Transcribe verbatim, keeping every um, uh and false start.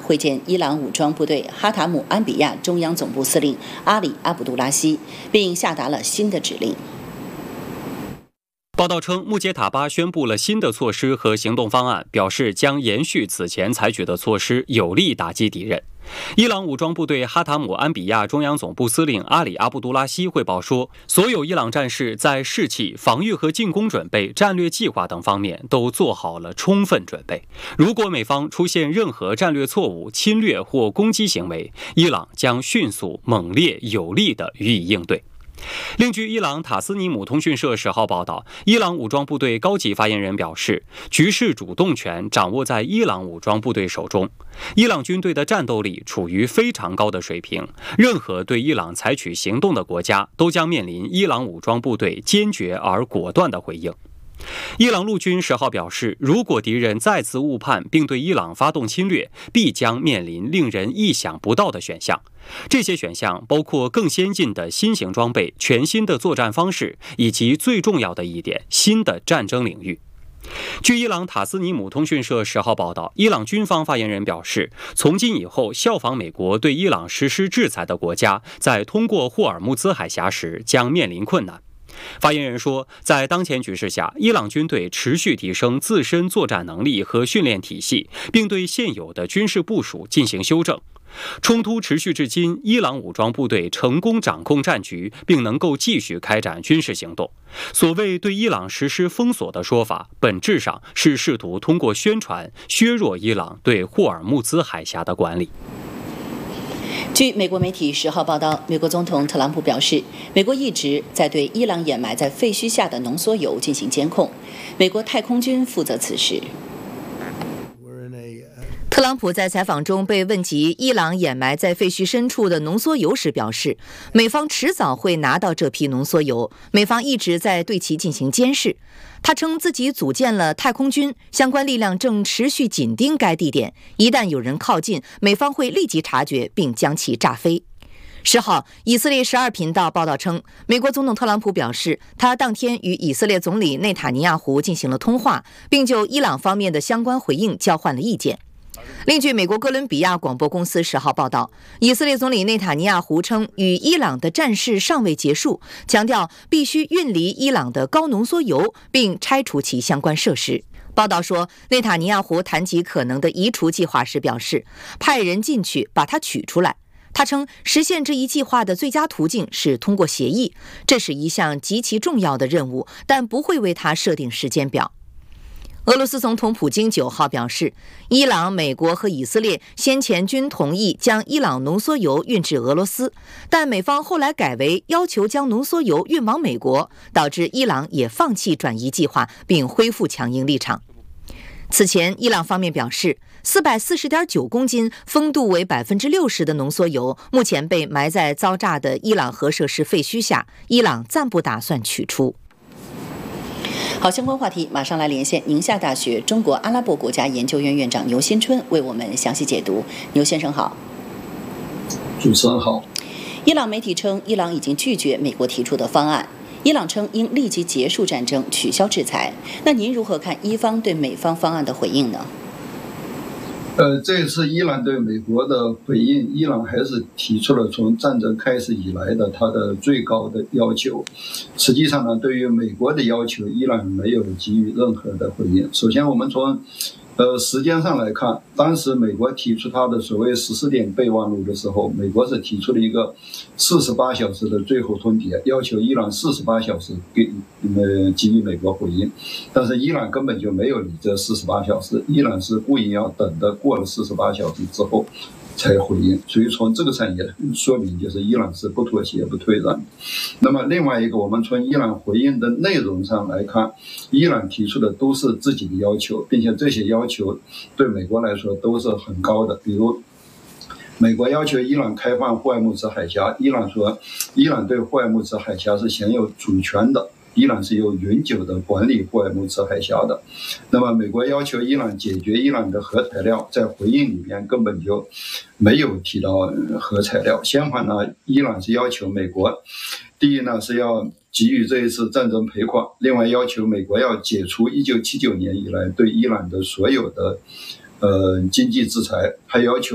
会见伊朗武装部队哈塔姆安比亚中央总部司令阿里阿卜杜拉希，并下达了新的指令。 报道称，穆杰塔巴宣布了新的措施和行动方案，表示将延续此前采取的措施，有力打击敌人。伊朗武装部队哈塔姆安比亚中央总部司令阿里阿卜杜拉希汇报说，所有伊朗战士在士气、防御和进攻准备、战略计划等方面都做好了充分准备。如果美方出现任何战略错误、侵略或攻击行为，伊朗将迅速、猛烈、有力地予以应对。另据伊朗塔斯尼姆通讯社十号报道，伊朗武装部队高级发言人表示，局势主动权掌握在伊朗武装部队手中，伊朗军队的战斗力处于非常高的水平，任何对伊朗采取行动的国家都将面临伊朗武装部队坚决而果断的回应。伊朗陆军十号表示，如果敌人再次误判并对伊朗发动侵略，必将面临令人意想不到的选项。这些选项包括更先进的新型装备、全新的作战方式，以及最重要的一点，新的战争领域。据伊朗塔斯尼姆通讯社十号报道，伊朗军方发言人表示，从今以后，效仿美国对伊朗实施制裁的国家，在通过霍尔木兹海峡时将面临困难。发言人说，在当前局势下，伊朗军队持续提升自身作战能力和训练体系，并对现有的军事部署进行修正。冲突持续至今，伊朗武装部队成功掌控战局，并能够继续开展军事行动。所谓对伊朗实施封锁的说法，本质上是试图通过宣传削弱伊朗对霍尔木兹海峡的管理。 据美国媒体十号报道，美国总统特朗普表示，美国一直在对伊朗掩埋在废墟下的浓缩铀进行监控，美国太空军负责此事。 特朗普在采访中被问及伊朗掩埋在废墟深处的浓缩铀时表示，美方迟早会拿到这批浓缩铀，美方一直在对其进行监视。他称自己组建了太空军，相关力量正持续紧盯该地点，一旦有人靠近，美方会立即察觉并将其炸飞。十号，以色列十二频道报道称，美国总统特朗普表示，他当天与以色列总理内塔尼亚胡进行了通话，并就伊朗方面的相关回应交换了意见。另据美国哥伦比亚广播公司十号报道，以色列总理内塔尼亚胡称，与伊朗的战事尚未结束，强调必须运离伊朗的高浓缩铀，并拆除其相关设施。报道说，内塔尼亚胡谈及可能的移除计划时表示，派人进去把它取出来。他称，实现这一计划的最佳途径是通过协议，这是一项极其重要的任务，但不会为他设定时间表。俄罗斯总统普京九号表示，伊朗、美国和以色列先前均同意将伊朗浓缩铀运至俄罗斯，但美方后来改为要求将浓缩铀运往美国，导致伊朗也放弃转移计划，并恢复强硬立场。此前，伊朗方面表示，四百四十点九公斤、风度为百分之六十的浓缩铀目前被埋在遭炸的伊朗核设施废墟下，伊朗暂不打算取出。 好，相关话题马上来连线宁夏大学中国阿拉伯国家研究院院长牛新春，为我们详细解读。牛先生好。 主持人好。 伊朗媒体称，伊朗已经拒绝美国提出的方案。伊朗称应立即结束战争，取消制裁。那您如何看伊方对美方方案的回应呢？ 呃，这次伊朗对美国的回应，伊朗还是提出了从战争开始以来的它的最高的要求。实际上呢，对于美国的要求，伊朗没有给予任何的回应。首先，我们从呃时间上来看，当时美国提出它的所谓十四点备忘录的时候，美国是提出了一个四十八小时的最后通牒，要求伊朗四十八小时给呃给予美国回应。但是伊朗根本就没有理这四十八小时，伊朗是故意要等的过了四十八小时之后才回应，所以从这个上也说明，就是伊朗是不妥协不退让。那么另外一个，我们从伊朗回应的内容上来看，伊朗提出的都是自己的要求，并且这些要求对美国来说都是很高的。比如美国要求伊朗开放霍尔木兹海峡，伊朗说伊朗对霍尔木兹海峡是享有主权的，伊朗是有永久的管理霍尔木兹海峡的。那么美国要求伊朗解决伊朗的核材料，在回应里面根本就没有提到核材料。相反呢，伊朗是要求美国，第一呢是要给予这一次战争赔款，另外要求美国要解除一九七九年以来对伊朗的所有的呃经济制裁，还要求